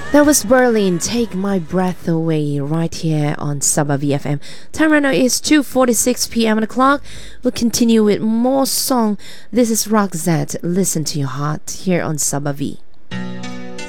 That was Berlin, Take My Breath Away, right here on Sabah VFM. Time right now is 2:46 p.m. on the clock. We'll continue with more song. This is Roxette, Listen to Your Heart, here on Sabah V.